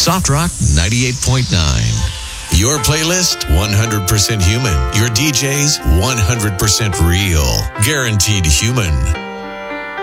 Soft Rock 98.9. Your playlist, 100% human. Your DJs, 100% real. Guaranteed human.